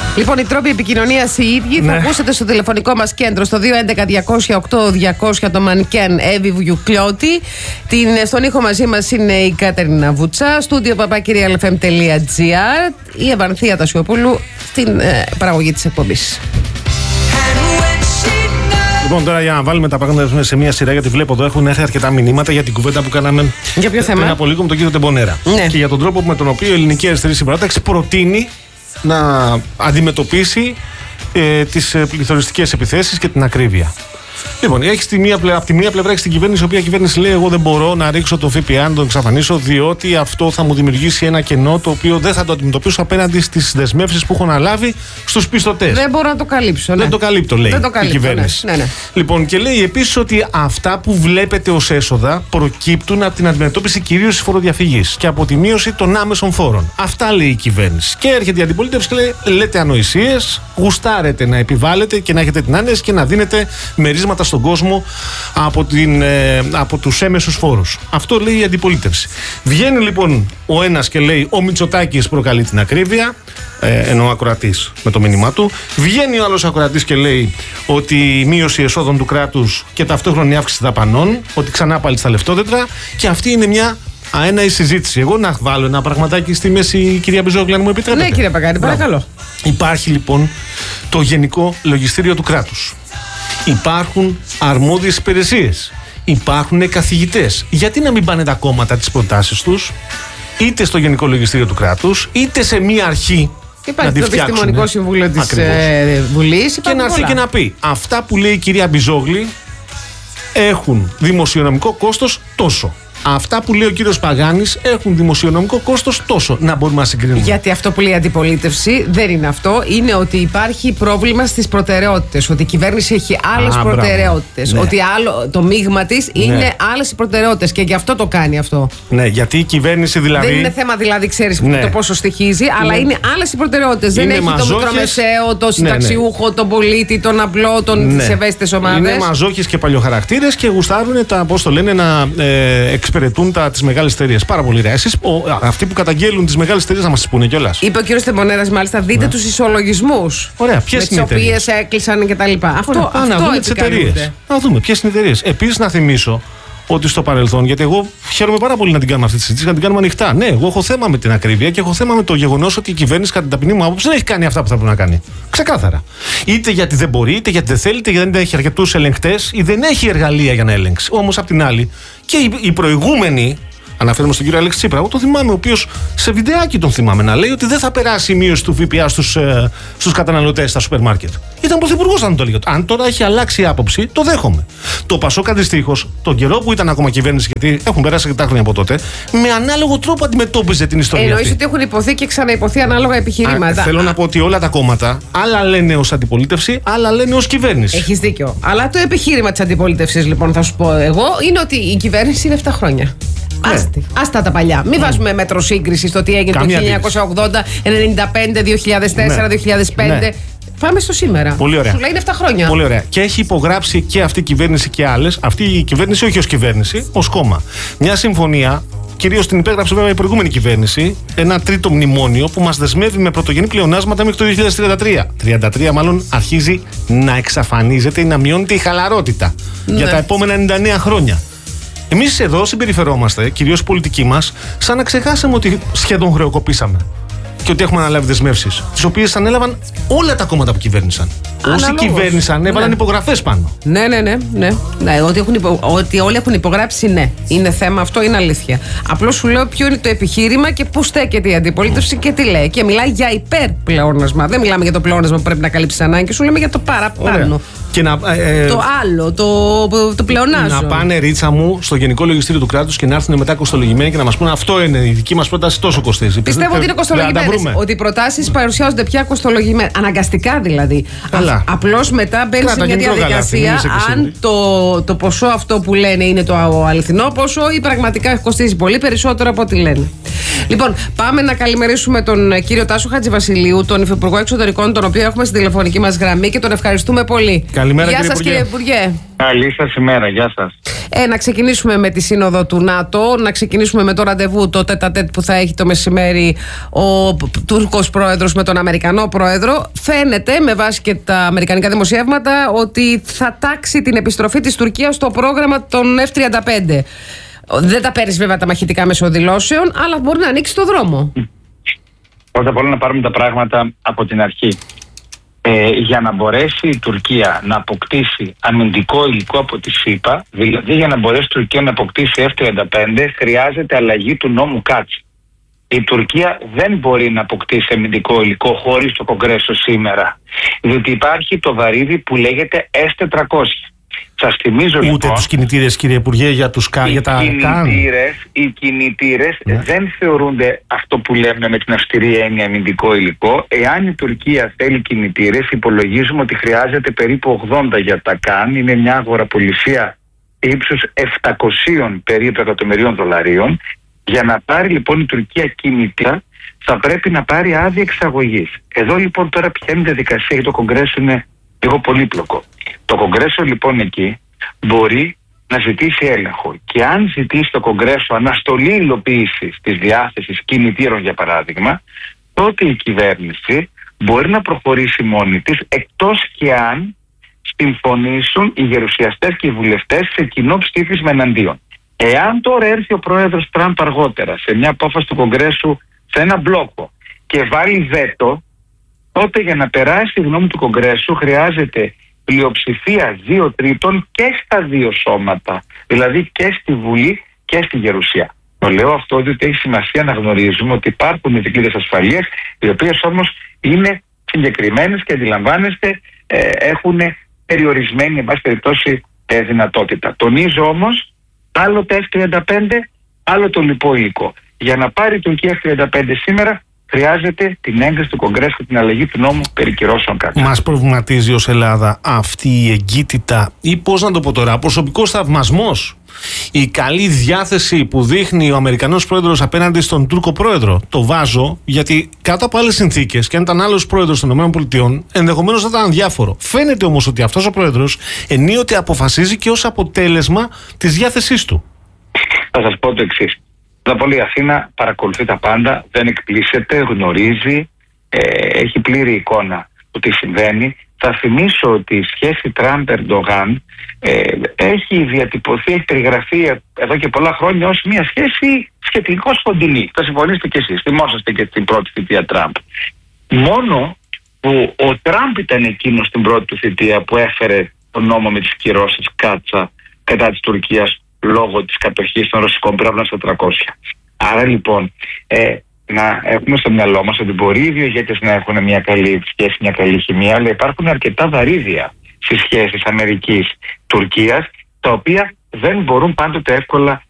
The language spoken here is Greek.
Λοιπόν, οι τρόποι επικοινωνίας οι ίδιοι θα ακούσετε στο τηλεφωνικό μας κέντρο στο 211-200-8200 το μανικέν Εύη Βουγιουκλιώτη. Στον ήχο μαζί μας είναι η Κατερίνα Βουτσά, στούντιο papakirialfm.gr, η Ευανθία Τασιοπούλου στην παραγωγή της εκπομπής. Λοιπόν, τώρα για να βάλουμε τα πράγματα σε μια σειρά, γιατί βλέπω εδώ έχουν έρθει αρκετά μηνύματα για την κουβέντα που κάναμε πριν από λίγο με τον κύριο Τεμπονέρα. Ναι. Και για τον τρόπο με τον οποίο η Ελληνική Αριστερή Συμπαράταξη προτείνει να αντιμετωπίσει τις πληθωριστικές επιθέσεις και την ακρίβεια. Λοιπόν, από τη μία πλευρά έχει την κυβέρνηση, η οποία κυβέρνηση λέει: εγώ δεν μπορώ να ρίξω το ΦΠΑ, να το εξαφανίσω, διότι αυτό θα μου δημιουργήσει ένα κενό το οποίο δεν θα το αντιμετωπίσω απέναντι στις δεσμεύσεις που έχω αναλάβει στους πιστωτές. Δεν μπορώ να το καλύψω. Ναι. Δεν το καλύπτω, λέει η κυβέρνηση. Ναι. Λοιπόν, και λέει επίσης ότι αυτά που βλέπετε ως έσοδα προκύπτουν από την αντιμετώπιση κυρίως της φοροδιαφυγής και από τη μείωση των άμεσων φόρων. Αυτά λέει η κυβέρνηση. Και έρχεται η αντιπολίτευση και λέει: λέτε ανοησίες, γουστάρετε να επιβάλλετε και να έχετε την άνεση και να δίνετε μερίσματα στον κόσμο από τους έμεσους φόρους. Αυτό λέει η αντιπολίτευση. Βγαίνει λοιπόν ο ένας και λέει: ο Μητσοτάκης προκαλεί την ακρίβεια, ενώ ο ακροατής με το μήνυμά του. Βγαίνει ο άλλος ακροατής και λέει ότι η μείωση εσόδων του κράτους και ταυτόχρονη αύξηση δαπανών, ότι ξανά πάλι στα λεφτόδετρα, και αυτή είναι μια αέναη συζήτηση. Εγώ να βάλω ένα πραγματάκι στη μέση, κυρία Μπιζόγλου, αν μου επιτρέπετε. Ναι, κύριε Παγκάρη, παρακαλώ. Υπάρχει λοιπόν το Γενικό Λογιστήριο του κράτους. Υπάρχουν αρμόδιες υπηρεσίες. Υπάρχουν καθηγητές. Γιατί να μην πάνε τα κόμματα τις προτάσεις τους είτε στο Γενικό Λογιστήριο του κράτους, είτε σε μία αρχή. Υπάρχει το Επιστημονικό Συμβούλιο της Βουλής. Και να έρθει και να πει: αυτά που λέει η κυρία Μπιζόγλη έχουν δημοσιονομικό κόστος τόσο. Αυτά που λέει ο κύριος Παγάνης έχουν δημοσιονομικό κόστος τόσο. Να μπορούμε να συγκρίνουμε. Γιατί αυτό που λέει η αντιπολίτευση δεν είναι αυτό. Είναι ότι υπάρχει πρόβλημα στις προτεραιότητες. Ότι η κυβέρνηση έχει άλλες προτεραιότητες. Ναι. Ότι το μείγμα της είναι άλλες οι προτεραιότητες. Και γι' αυτό το κάνει αυτό. Ναι, γιατί η κυβέρνηση δηλαδή. Δεν είναι θέμα δηλαδή, ξέρεις, το πόσο στοιχίζει, αλλά είναι άλλες οι προτεραιότητες. Δεν έχει το μικρομεσαίο, το συνταξιούχο, τον πολίτη, τον απλό, τις ευαίσθητες ομάδες. Είναι μαζόχες και παλιοχαρακτήρες και γουστάρουν να εξυπηρετούν τις μεγάλες εταιρείες. Πάρα πολύ ωραία. Εσείς, αυτοί που καταγγέλουν τις μεγάλες εταιρείες, να μας τις πούνε κιόλας. Είπε ο κύριος Τεμπονέρας, μάλιστα, δείτε τους ισολογισμούς. Ωραία, ποιες είναι οι εταιρείες. Με τις οποίες έκλεισαν κτλ. Αυτό να δούμε τις εταιρείες. Να δούμε ποιες είναι οι εταιρείες. Επίσης, να θυμίσω ότι στο παρελθόν, γιατί εγώ χαίρομαι πάρα πολύ να την κάνουμε αυτή τη συζήτηση, να την κάνουμε ανοιχτά. Ναι, εγώ έχω θέμα με την ακρίβεια και έχω θέμα με το γεγονός ότι η κυβέρνηση, κατά την ταπεινή μου άποψη, δεν έχει κάνει αυτά που θα πρέπει να κάνει. Ξεκάθαρα. Είτε γιατί δεν μπορεί, είτε γιατί δεν θέλει, είτε γιατί δεν έχει αρκετούς ελεγκτές ή δεν έχει εργαλεία για να ελέγξει. Όμως, απ' την άλλη, και οι προηγούμενοι. Αναφέρομαι στον κύριο Αλέξη Τσίπρα. Εγώ τον θυμάμαι, ο οποίος σε βιντεάκι τον θυμάμαι να λέει ότι δεν θα περάσει η μείωση του ΦΠΑ στους καταναλωτές στα σούπερ μάρκετ. Ήταν πρωθυπουργός αν το έλεγε. Αν τώρα έχει αλλάξει η άποψη, το δέχομαι. Το Πασόκ αντιστοίχως, τον καιρό που ήταν ακόμα κυβέρνηση, γιατί έχουν περάσει αρκετά χρόνια από τότε, με ανάλογο τρόπο αντιμετώπιζε την ιστορία. Εννοείς ότι έχουν υποθεί και ξαναϋποθεί ανάλογα επιχειρήματα. Θέλω να πω ότι όλα τα κόμματα άλλα λένε ως αντιπολίτευση, άλλα λένε ως κυβέρνηση. Έχεις δίκιο. Αλλά το επιχείρημα της αντιπολίτευσης, λοιπόν, θα σου πω εγώ, είναι ότι η κυβέρνηση είναι 7 χρόνια. Άστα τα παλιά. Μην βάζουμε μέτρο σύγκριση στο τι έγινε το 1980, 95, 2004, 2005. Πάμε στο σήμερα. Πολύ ωραία. Σου λέει είναι 7 χρόνια. Πολύ ωραία. Και έχει υπογράψει και αυτή η κυβέρνηση και άλλες. Αυτή η κυβέρνηση, όχι ως κυβέρνηση, ως κόμμα. Μια συμφωνία. Κυρίως την υπέγραψε βέβαια η προηγούμενη κυβέρνηση. Ένα τρίτο μνημόνιο που μας δεσμεύει με πρωτογενή πλεονάσματα μέχρι το 2033. 33 μάλλον αρχίζει να εξαφανίζεται ή να μειώνεται η χαλαρότητα για τα επόμενα 99 χρόνια. Εμείς εδώ συμπεριφερόμαστε, κυρίως οι πολιτικοί μας, σαν να ξεχάσαμε ότι σχεδόν χρεοκοπήσαμε και ότι έχουμε αναλάβει δεσμεύσεις, τις οποίες ανέλαβαν όλα τα κόμματα που κυβέρνησαν. Όσοι κυβέρνησαν έβαλαν υπογραφές πάνω. Ναι. Ότι όλοι έχουν υπογράψει, ναι. Είναι θέμα αυτό, είναι αλήθεια. Απλώς σου λέω ποιο είναι το επιχείρημα και πού στέκεται η αντιπολίτευση και τι λέει. Και μιλάει για υπερπλεόνασμα. Δεν μιλάμε για το πλεόνασμα που πρέπει να καλύψει ανάγκη, σου λέμε για το παραπάνω. Και το άλλο, το πλεονάζω. Να πάνε, ρίτσα μου, στο Γενικό Λογιστήριο του κράτους και να έρθουν μετά κοστολογημένοι και να μας πούνε: αυτό είναι η δική μας πρόταση, τόσο κοστίζει. Πιστεύω ότι είναι κοστολογημένες. Ότι οι προτάσεις παρουσιάζονται πια κοστολογημένες. Αναγκαστικά δηλαδή. Απλώς μετά μπαίνει σε μια διαδικασία αν το ποσό αυτό που λένε είναι το αληθινό ποσό ή πραγματικά κοστίζει πολύ περισσότερο από ό,τι λένε. Λοιπόν, πάμε να καλημερίσουμε τον κύριο Τάσο Χατζηβασιλείου, τον Υφυπουργό Εξωτερικών, τον οποίο έχουμε στην τηλεφωνική μας γραμμή και τον ευχαριστούμε πολύ. Καλημέρα, γεια σας, κύριε Υπουργέ. Καλή σας ημέρα, γεια σας. Να ξεκινήσουμε με τη σύνοδο του ΝΑΤΟ, να ξεκινήσουμε με το ραντεβού, το τέτα-τέτ που θα έχει το μεσημέρι ο Τούρκος πρόεδρος με τον Αμερικανό πρόεδρο. Φαίνεται, με βάση και τα αμερικανικά δημοσιεύματα, ότι θα τάξει την επιστροφή της Τουρκίας στο πρόγραμμα των F-35. Δεν τα παίρνει βέβαια τα μαχητικά μεσοδηλώσεων, αλλά μπορεί να ανοίξει το δρόμο. Πρώτα απ' όλα να πάρουμε τα πράγματα από την αρχή. Για να μπορέσει η Τουρκία να αποκτήσει αμυντικό υλικό από τη ΣΥΠΑ, δηλαδή για να μπορέσει η Τουρκία να αποκτήσει F-35, χρειάζεται αλλαγή του νόμου Κάτς. Η Τουρκία δεν μπορεί να αποκτήσει αμυντικό υλικό χωρίς το Κογκρέσο σήμερα, διότι υπάρχει το βαρύδι που λέγεται S-400. Σας θυμίζω ούτε λοιπόν, τους κινητήρες, κύριε Υπουργέ, για τα οι κινητήρες δεν θεωρούνται αυτό που λέμε με την αυστηρή έννοια αμυντικό υλικό. Εάν η Τουρκία θέλει κινητήρες, υπολογίζουμε ότι χρειάζεται περίπου 80 για τα ΚΑΝ. Είναι μια αγοραπολισία ύψους 700 περίπου εκατομμυρίων δολαρίων. Για να πάρει λοιπόν η Τουρκία κινητήρα, θα πρέπει να πάρει άδεια εξαγωγής. Εδώ λοιπόν τώρα ποια είναι η διαδικασία, γιατί το Κογκρέσο είναι λίγο πολύπλοκο. Το Κογκρέσο λοιπόν εκεί μπορεί να ζητήσει έλεγχο, και αν ζητήσει το Κογκρέσο αναστολή υλοποίησης της διάθεσης κινητήρων για παράδειγμα, τότε η κυβέρνηση μπορεί να προχωρήσει μόνη της, εκτός και αν συμφωνήσουν οι γερουσιαστές και οι βουλευτές σε κοινό ψήφισμα εναντίον. Εάν τώρα έρθει ο πρόεδρος Τραμπ αργότερα σε μια απόφαση του Κογκρέσου σε ένα μπλόκο και βάλει βέτο, τότε για να περάσει η γνώμη του Κογκρέσου χρειάζεται πλειοψηφία 2/3 και στα δύο σώματα, δηλαδή και στη Βουλή και στη Γερουσία. Το λέω αυτό διότι έχει σημασία να γνωρίζουμε ότι υπάρχουν οι δικλείδες ασφαλείας, οι οποίες όμως είναι συγκεκριμένες και αντιλαμβάνεστε έχουν περιορισμένη εν πάση περιπτώσει δυνατότητα. Τονίζω όμως, άλλο τα F-35, άλλο το λοιπό υλικό. Για να πάρει η Τουρκία F-35 σήμερα, χρειάζεται την έγκριση του Κογκρέσου και την αλλαγή του νόμου περί κυρώσεων ΚΑΤ. Μας προβληματίζει ως Ελλάδα αυτή η εγκύτητα, ή πώς να το πω τώρα, προσωπικός θαυμασμός, η καλή διάθεση που δείχνει ο Αμερικανός πρόεδρος απέναντι στον Τούρκο πρόεδρο? Το βάζω γιατί κάτω από άλλες συνθήκες, και αν ήταν άλλος πρόεδρος των ΗΠΑ, ενδεχομένως θα ήταν διάφορο. Φαίνεται όμως ότι αυτός ο πρόεδρος ενίοτε αποφασίζει και ως αποτέλεσμα της διάθεσής του. Θα σας πω το εξής. Πρώτα απ' όλα η Αθήνα παρακολουθεί τα πάντα, δεν εκπλήσεται, γνωρίζει, έχει πλήρη εικόνα του τι συμβαίνει. Θα θυμίσω ότι η σχέση Τραμπ-Ερντογάν έχει διατυπωθεί, έχει περιγραφεί εδώ και πολλά χρόνια ως μια σχέση σχετικώς κοντινή. Θα συμφωνήσετε κι εσείς, θυμόσαστε και στην πρώτη θητεία Τραμπ. Μόνο που ο Τραμπ ήταν εκείνος στην πρώτη του θητεία που έφερε τον νόμο με τις κυρώσεις Κάτσα κατά της Τουρκίας λόγω της κατοχής των ρωσικών πυράβλων στα 400. Άρα λοιπόν να έχουμε στο μυαλό μας ότι μπορεί οι δύο ηγέτες να έχουν μια καλή σχέση, μια καλή χημεία, αλλά υπάρχουν αρκετά βαρύδια στις σχέσεις Αμερικής-Τουρκίας, τα οποία δεν μπορούν πάντοτε εύκολα